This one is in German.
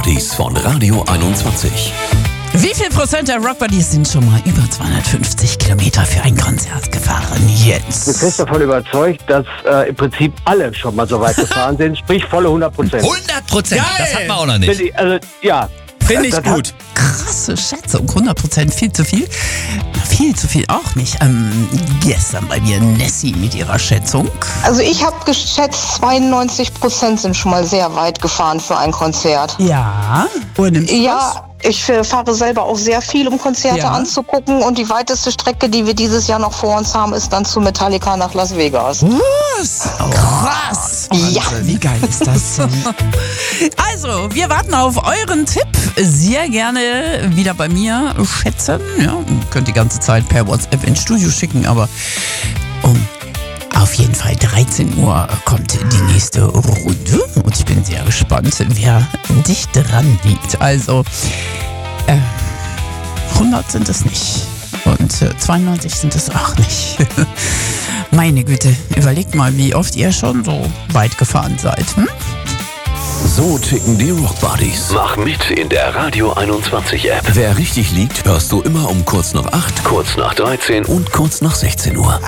Buddies von Radio 21. Wie viel Prozent der Rock Buddies sind schon mal über 250 Kilometer für ein Konzert gefahren, Jens? Ich bin fest davon überzeugt, dass im Prinzip alle schon mal so weit gefahren sind, sprich volle 100%. 100%? Das hat man auch noch nicht. Also, ja. Finde ich gut. Krasse Schätzung, 100% viel zu viel. Viel zu viel auch nicht. Gestern bei mir Nessie mit ihrer Schätzung. Also ich habe geschätzt, 92% sind schon mal sehr weit gefahren für ein Konzert. Ja. Woher nimmst du das? Ich fahre selber auch sehr viel, um Konzerte anzugucken. Und die weiteste Strecke, die wir dieses Jahr noch vor uns haben, ist dann zu Metallica nach Las Vegas. Was? Krass. Ja. Wie geil ist das denn? Also, wir warten auf euren Tipp. Sehr gerne wieder bei mir schätzen. Ja, könnt die ganze Zeit per WhatsApp ins Studio schicken, aber auf jeden Fall 13 Uhr kommt die nächste Runde und ich bin sehr gespannt, wer dicht dran liegt. Also 100 sind es nicht und 92 sind es auch nicht. Meine Güte, überlegt mal, wie oft ihr schon so weit gefahren seid. So ticken die Rock Buddies. Mach mit in der Radio 21 App. Wer richtig liegt, hörst du immer um kurz nach 8, kurz nach 13 und kurz nach 16 Uhr.